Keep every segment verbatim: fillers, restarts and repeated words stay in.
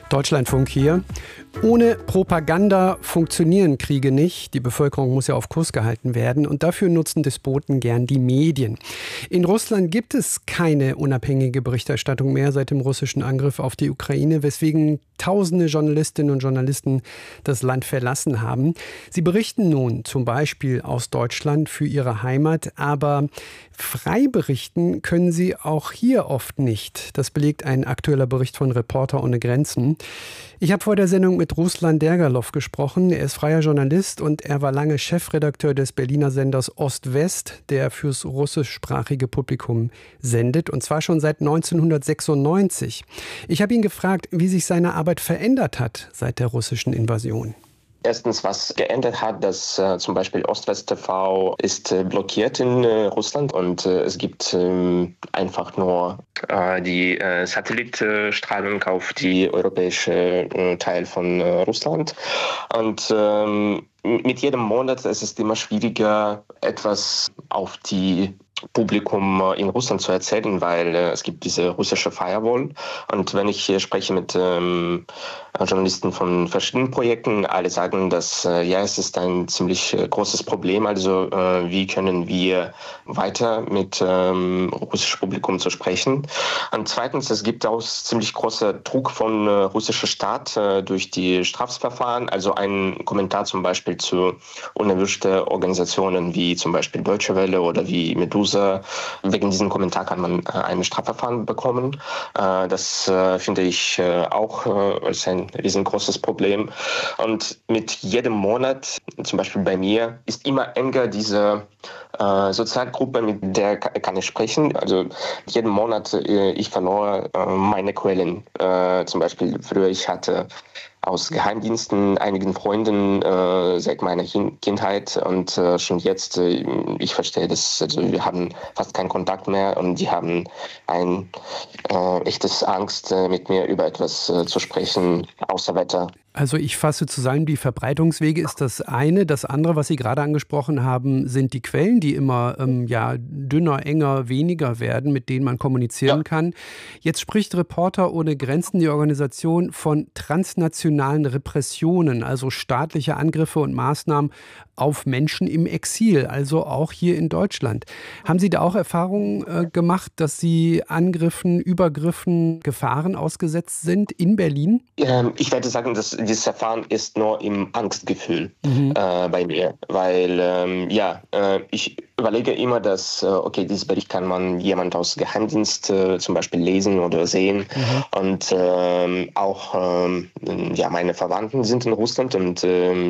Deutschlandfunk hier. Ohne Propaganda funktionieren Kriege nicht. Die Bevölkerung muss ja auf Kurs gehalten werden und dafür nutzen Despoten gern die Medien. In Russland gibt es keine unabhängige Berichterstattung mehr seit dem russischen Angriff auf die Ukraine, weswegen tausende Journalistinnen und Journalisten das Land verlassen haben. Sie berichten nun zum Beispiel aus Deutschland für ihre Heimat, aber frei berichten können sie auch hier oft nicht. Das belegt ein aktueller Bericht von Reporter ohne Grenzen. Ich habe vor der Sendung mit Ruslan Dergalow gesprochen. Er ist freier Journalist und er war lange Chefredakteur des Berliner Senders Ost-West, der fürs russischsprachige Publikum sendet, und zwar schon seit neunzehnhundertsechsundneunzig. Ich habe ihn gefragt, wie sich seine Arbeit verändert hat seit der russischen Invasion. Erstens, was geändert hat, dass äh, zum Beispiel Ost-West T V ist äh, blockiert in äh, Russland und äh, es gibt äh, einfach nur äh, die äh, Satellitstrahlung auf die europäische äh, Teil von äh, Russland. Und ähm, mit jedem Monat ist es immer schwieriger, etwas auf die Publikum in Russland zu erzählen, weil äh, es gibt diese russische Firewall. Und wenn ich hier spreche mit ähm, Journalisten von verschiedenen Projekten, alle sagen, dass äh, ja, es ist ein ziemlich äh, großes Problem. Also äh, wie können wir weiter mit ähm, russischem Publikum zu sprechen? Und zweitens, es gibt auch ziemlich großer Druck von äh, russischer Staat äh, durch die Strafverfahren. Also ein Kommentar zum Beispiel zu unerwünschten Organisationen wie zum Beispiel Deutsche Welle oder wie Medusa. Wegen diesem Kommentar kann man äh, ein Strafverfahren bekommen. Äh, das äh, finde ich äh, auch äh, als ein riesengroßes Problem. Und mit jedem Monat, zum Beispiel bei mir, ist immer enger diese äh, Sozialgruppe, mit der kann ich sprechen. Also jeden Monat, äh, ich verlor äh, meine Quellen. Äh, zum Beispiel früher, ich hatte aus Geheimdiensten einigen Freunden äh, seit meiner Kindheit und äh, schon jetzt, äh, ich verstehe das, also wir haben fast keinen Kontakt mehr und die haben ein äh, echtes Angst, äh, mit mir über etwas äh, zu sprechen, außer Wetter. Also ich fasse zusammen, die Verbreitungswege ist das eine. Das andere, was Sie gerade angesprochen haben, sind die Quellen, die immer ähm, ja, dünner, enger, weniger werden, mit denen man kommunizieren ja. kann. Jetzt spricht Reporter ohne Grenzen, die Organisation, von transnationalen Repressionen, also staatliche Angriffe und Maßnahmen auf Menschen im Exil, also auch hier in Deutschland. Haben Sie da auch Erfahrungen äh, gemacht, dass Sie Angriffen, Übergriffen, Gefahren ausgesetzt sind in Berlin? Ähm, ich werde sagen, dass dieses Verfahren ist nur im Angstgefühl mhm. äh, bei mir, weil ähm, ja, äh, ich überlege immer, dass, äh, okay, dieses Bericht kann man jemand aus Geheimdienst äh, zum Beispiel lesen oder sehen mhm. und ähm, auch ähm, ja, meine Verwandten sind in Russland und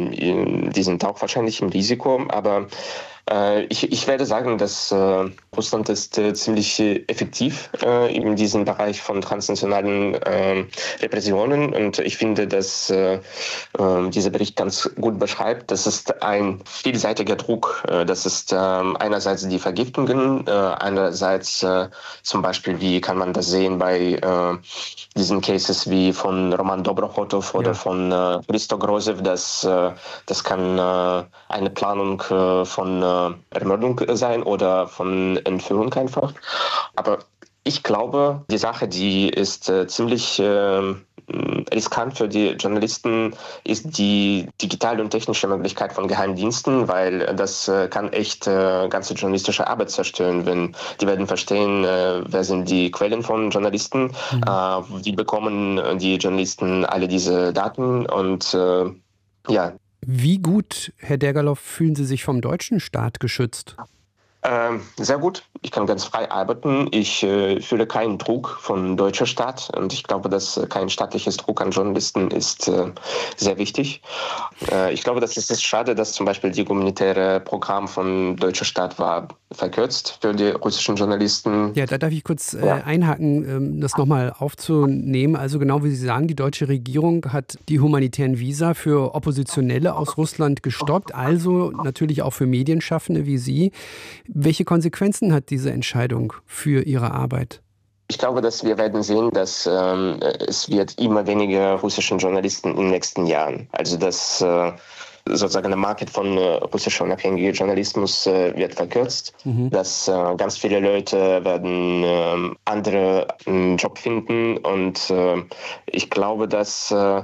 ähm, die sind auch wahrscheinlich im Risiko, aber äh, ich, ich werde sagen, dass äh, Russland ist äh, ziemlich äh, effektiv äh, in diesem Bereich von transnationalen äh, Repressionen und ich finde, dass äh, äh, dieser Bericht ganz gut beschreibt, das ist ein vielseitiger Druck, äh, das ist äh, einerseits die Vergiftungen, äh, andererseits äh, zum Beispiel, wie kann man das sehen bei äh, diesen Cases wie von Roman Dobrokhotov oder ja. von äh, Christo Grozew, das, äh, das kann äh, eine Planung äh, von äh, Ermordung sein oder von Entführung einfach. Aber ich glaube, die Sache, die ist äh, ziemlich äh, riskant für die Journalisten, ist die digitale und technische Möglichkeit von Geheimdiensten, weil das äh, kann echt äh, ganze journalistische Arbeit zerstören, wenn die werden verstehen, äh, wer sind die Quellen von Journalisten, mhm. äh, wie bekommen die Journalisten alle diese Daten und äh, ja. Wie gut, Herr Dergalow, fühlen Sie sich vom deutschen Staat geschützt? Ähm, sehr gut. Ich kann ganz frei arbeiten. Ich äh, fühle keinen Druck vom deutschen Staat und ich glaube, dass äh, kein staatliches Druck an Journalisten ist äh, sehr wichtig. Äh, ich glaube, das ist es schade, dass zum Beispiel die humanitäre Programm vom deutschen Staat war verkürzt für die russischen Journalisten. Ja, da darf ich kurz äh, ja. einhaken, ähm, das nochmal aufzunehmen. Also genau wie Sie sagen, die deutsche Regierung hat die humanitären Visa für Oppositionelle aus Russland gestoppt, also natürlich auch für Medienschaffende wie Sie. Welche Konsequenzen hat diese Entscheidung für Ihre Arbeit? Ich glaube, dass wir werden sehen, dass ähm, es wird immer weniger russischen Journalisten in den nächsten Jahren. Also dass äh, sozusagen der Markt von äh, russischer unabhängiger Journalismus äh, wird verkürzt, mhm. dass äh, ganz viele Leute werden äh, andere einen Job finden und äh, ich glaube, dass äh,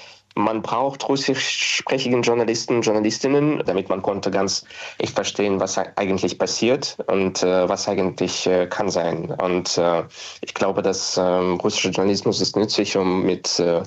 man braucht russischsprachigen Journalisten und Journalistinnen, damit man konnte ganz echt verstehen, was eigentlich passiert und äh, was eigentlich äh, kann sein. Und äh, ich glaube, dass äh, russischer Journalismus ist nützlich, um mit äh,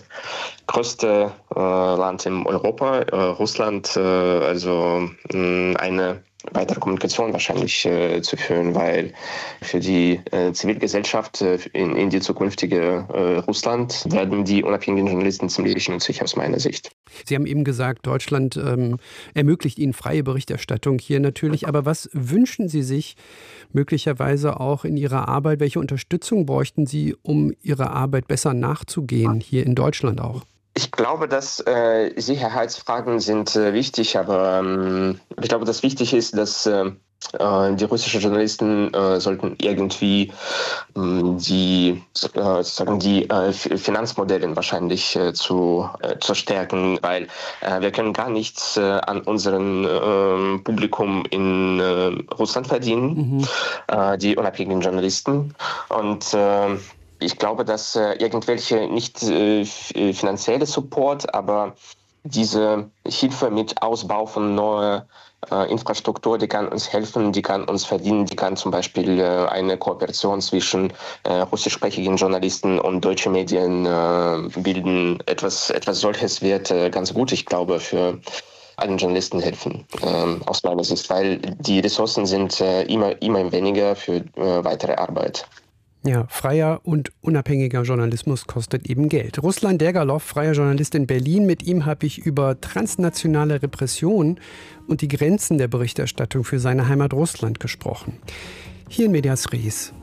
größte äh, Land in Europa, äh, Russland, äh, also mh, eine weitere Kommunikation wahrscheinlich äh, zu führen, weil für die äh, Zivilgesellschaft äh, in, in die zukünftige äh, Russland werden die unabhängigen Journalisten ziemlich nützlich aus meiner Sicht. Sie haben eben gesagt, Deutschland ähm, ermöglicht Ihnen freie Berichterstattung hier natürlich. Aber was wünschen Sie sich möglicherweise auch in Ihrer Arbeit? Welche Unterstützung bräuchten Sie, um Ihrer Arbeit besser nachzugehen, hier in Deutschland auch? Ich glaube, dass äh, Sicherheitsfragen sind äh, wichtig, aber ähm, ich glaube, dass wichtig ist, dass äh, die russischen Journalisten äh, sollten irgendwie äh, die, äh, sozusagen die äh, Finanzmodelle wahrscheinlich äh, zu, äh, zu stärken, weil äh, wir können gar nichts äh, an unserem äh, Publikum in äh, Russland verdienen, mhm. äh, die unabhängigen Journalisten. Und äh, ich glaube, dass äh, irgendwelche nicht äh, finanzielle Support, aber diese Hilfe mit Ausbau von neuer äh, Infrastruktur, die kann uns helfen, die kann uns verdienen, die kann zum Beispiel äh, eine Kooperation zwischen äh, russischsprachigen Journalisten und deutschen Medien äh, bilden. Etwas, etwas solches wird äh, ganz gut, ich glaube, für allen Journalisten helfen, ähm, aus meiner Sicht, weil die Ressourcen sind äh, immer, immer weniger für äh, weitere Arbeit. Ja, freier und unabhängiger Journalismus kostet eben Geld. Ruslan Dergalow, freier Journalist in Berlin. Mit ihm habe ich über transnationale Repression und die Grenzen der Berichterstattung für seine Heimat Russland gesprochen. Hier in Medias Res.